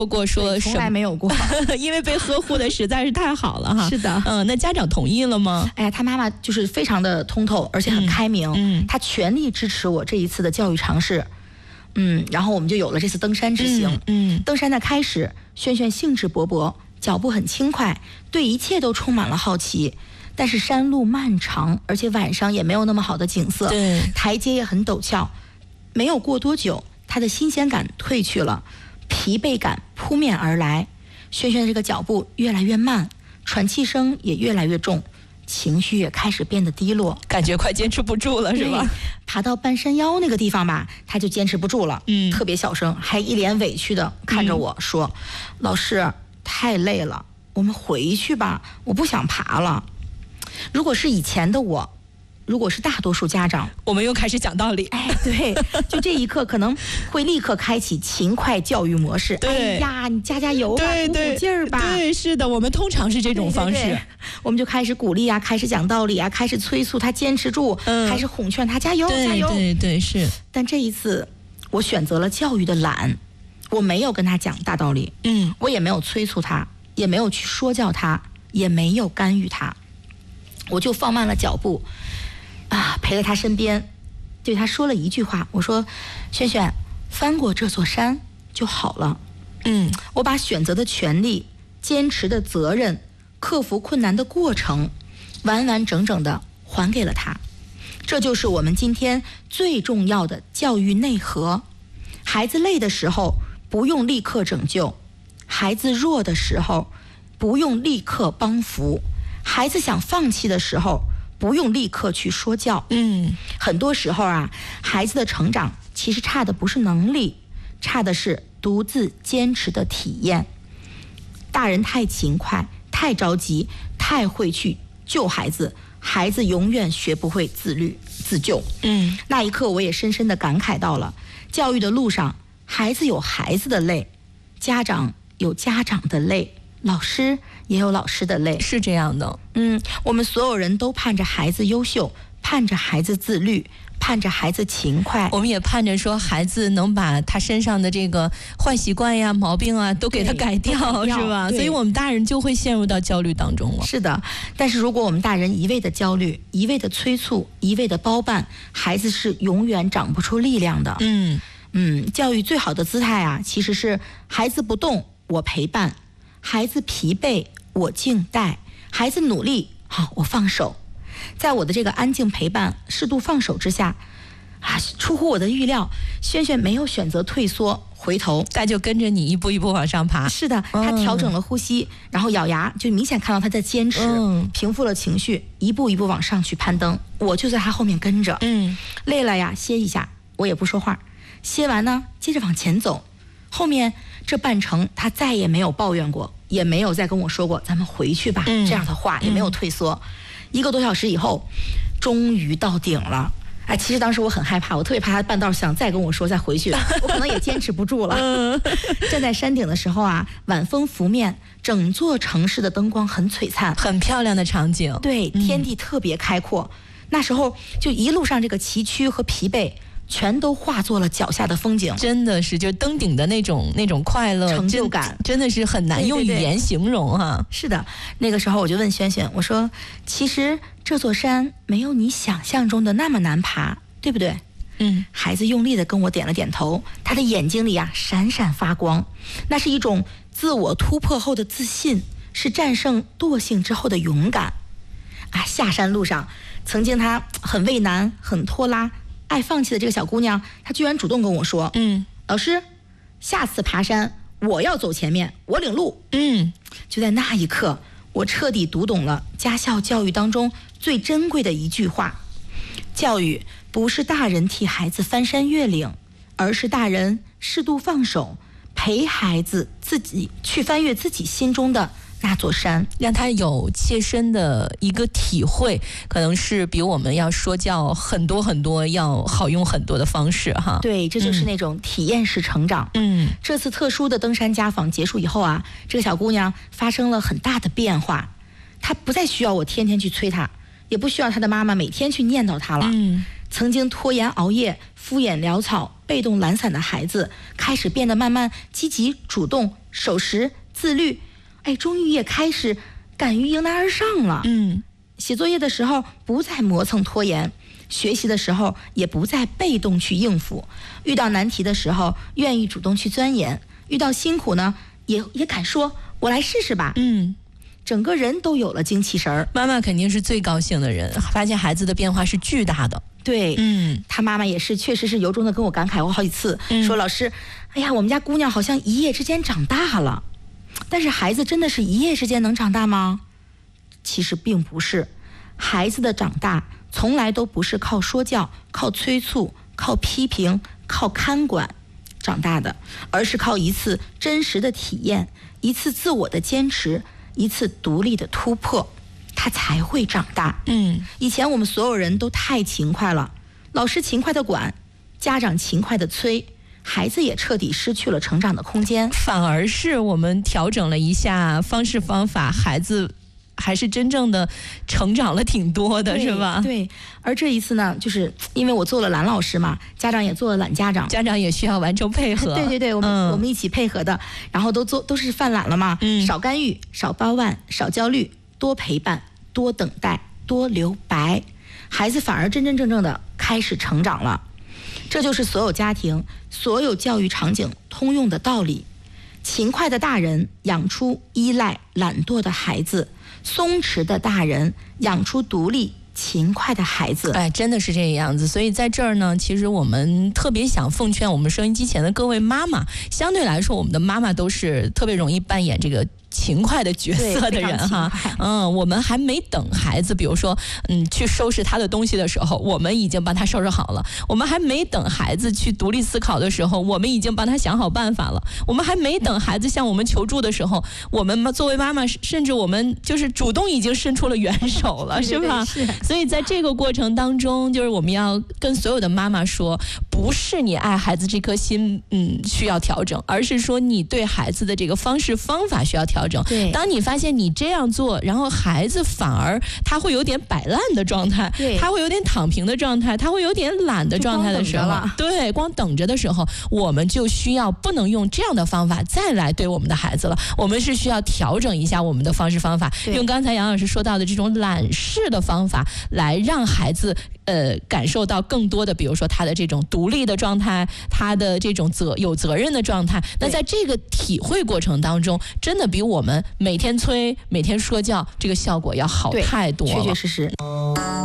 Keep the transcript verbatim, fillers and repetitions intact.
过说从来没有过， 因为被呵护的实在是太好了哈。 是的， 嗯，那家长同意了吗？ 哎呀，他妈妈就是非常的通透，而且很开明，嗯，他全力支持我这一次的教育尝试。嗯，然后我们就有了这次登山之行。嗯，嗯登山的开始，萱萱兴致勃勃，脚步很轻快，对一切都充满了好奇。但是山路漫长，而且晚上也没有那么好的景色， 对， 台阶也很陡峭。没有过多久，他的新鲜感褪去了，疲惫感扑面而来。萱萱这个脚步越来越慢，喘气声也越来越重，情绪也开始变得低落， 感觉快坚持不住了，是吧？ 爬到半山腰那个地方吧，他就坚持不住了，嗯，特别小声，还一脸委屈的看着我说：“嗯、老师，太累了，我们回去吧，我不想爬了。”如果是以前的我，如果是大多数家长， 我们又开始讲道理。 哎，对，就这一刻可能会立刻开启勤快教育模式。 对哎呀，你加加油吧， 对鼓鼓劲儿吧。 对，是的，我们通常是这种方式。 对对对我们就开始鼓励啊，开始讲道理啊，开始催促他坚持住，嗯、开始哄劝他加油对加油。 对对是。 但这一次，我选择了教育的懒，我没有跟他讲大道理，嗯，我也没有催促他，也没有去说教他，也没有干预他。我就放慢了脚步，啊，陪在他身边，对他说了一句话，我说：“萱萱，翻过这座山就好了。”嗯，我把选择的权利、坚持的责任、克服困难的过程，完完整整的还给了他。这就是我们今天最重要的教育内核。孩子累的时候，不用立刻拯救；孩子弱的时候，不用立刻帮扶。孩子想放弃的时候，不用立刻去说教。嗯，很多时候啊，孩子的成长其实差的不是能力，差的是独自坚持的体验。大人太勤快，太着急，太会去救孩子，孩子永远学不会自律自救。嗯，那一刻我也深深地感慨到了，教育的路上，孩子有孩子的累，家长有家长的累，老师也有老师的累， 是这样的。 嗯，我们所有人都盼着孩子优秀，盼着孩子自律，盼着孩子勤快， 我们也盼着说孩子能把他身上的这个坏习惯呀、毛病啊都给他改掉，是吧？所以我们大人就会陷入到焦虑当中了。 是的，但是如果我们大人一味的焦虑、一味的催促、一味的包办，孩子是永远长不出力量的。嗯嗯，教育最好的姿态啊，其实是孩子不动，我陪伴；孩子疲惫，我静待；孩子努力，好，我放手。在我的这个安静陪伴、适度放手之下，啊，出乎我的预料，萱萱没有选择退缩回头， 他就跟着你一步一步往上爬。 是的，他调整了呼吸，嗯、然后咬牙，就明显看到他在坚持，嗯、平复了情绪，一步一步往上去攀登。我就在他后面跟着，嗯，累了呀，歇一下，我也不说话。歇完呢，接着往前走。后面这半程，他再也没有抱怨过，也没有再跟我说过咱们回去吧、嗯、这样的话，也没有退缩。嗯、一个多小时以后，终于到顶了。哎，其实当时我很害怕，我特别怕他半道想再跟我说再回去，我可能也坚持不住了。站在山顶的时候啊，晚风拂面，整座城市的灯光很璀璨， 很漂亮的场景。 对，天地特别开阔。嗯、那时候就一路上这个崎岖和疲惫，全都化作了脚下的风景。 真的是，就登顶的那种那种快乐、 成就感， 真, 真的是很难用语言形容哈、啊。 是的，那个时候我就问萱萱，我说：“其实这座山没有你想象中的那么难爬，对不对？”嗯，孩子用力的跟我点了点头，他的眼睛里啊闪闪发光，那是一种自我突破后的自信，是战胜惰性之后的勇敢。啊，下山路上，曾经他很畏难、很拖拉、爱放弃的这个小姑娘，她居然主动跟我说：“嗯，老师，下次爬山我要走前面，我领路。”嗯，就在那一刻，我彻底读懂了家校教育当中最珍贵的一句话：教育不是大人替孩子翻山越岭，而是大人适度放手，陪孩子自己去翻越自己心中的那座山， 让他有切身的一个体会，可能是比我们要说教很多很多要好用很多的方式哈。 对，这就是那种体验式成长。嗯，这次特殊的登山家访结束以后啊，这个小姑娘发生了很大的变化，她不再需要我天天去催她，也不需要她的妈妈每天去念叨她了。嗯，曾经拖延熬夜、敷衍潦草、 被动懒散的孩子，开始变得慢慢积极主动、守时自律，哎，终于也开始敢于迎难而上了。 嗯， 写作业的时候不再磨蹭拖延，学习的时候也不再被动去应付，遇到难题的时候愿意主动去钻研，遇到辛苦呢也也敢说我来试试吧。 嗯， 整个人都有了精气神儿。 妈妈肯定是最高兴的人，发现孩子的变化是巨大的。 对， 嗯， 他妈妈也是，确实是由衷的跟我感慨过好几次，嗯、说老师，哎呀，我们家姑娘好像一夜之间长大了。但是孩子真的是一夜之间能长大吗？其实并不是，孩子的长大从来都不是靠说教、靠催促、靠批评、靠看管长大的，而是靠一次真实的体验，一次自我的坚持，一次独立的突破，他才会长大。 嗯， 以前我们所有人都太勤快了，老师勤快的管，家长勤快的催，孩子也彻底失去了成长的空间。 反而是我们调整了一下方式方法，孩子还是真正的成长了挺多的，是吧？ 对，而这一次呢，就是因为我做了懒老师嘛，家长也做了懒家长， 家长也需要完成配合。 对对对，我们、 嗯、 我们一起配合的，然后都做都是犯懒了嘛，嗯、少干预，少包办，少焦虑，多陪伴，多等待，多留白，孩子反而真真正正的开始成长了。这就是所有家庭、所有教育场景通用的道理。勤快的大人养出依赖、懒惰的孩子，松弛的大人养出独立、勤快的孩子。 哎，真的是这个样子。所以在这儿呢，其实我们特别想奉劝我们收音机前的各位妈妈，相对来说，我们的妈妈都是特别容易扮演这个勤快的角色的人哈。嗯，我们还没等孩子，比如说嗯去收拾他的东西的时候，我们已经帮他收拾好了；我们还没等孩子去独立思考的时候，我们已经帮他想好办法了；我们还没等孩子向我们求助的时候，我们作为妈妈，甚至我们就是主动已经伸出了援手了，是吧？ 是。 所以在这个过程当中，就是我们要跟所有的妈妈说，不是你爱孩子这颗心嗯需要调整，而是说你对孩子的这个方式方法需要调整。 对， 当你发现你这样做，然后孩子反而他会有点摆烂的状态， 对， 他会有点躺平的状态，他会有点懒的状态的时候，对，光等着的时候，我们就需要不能用这样的方法再来对我们的孩子了，我们是需要调整一下我们的方式方法，用刚才杨老师说到的这种懒式的方法来让孩子呃感受到更多的，比如说他的这种独立的状态，他的这种责有责任的状态。那在这个体会过程当中，真的比我们每天催、每天说教这个效果要好太多了。 确确实实。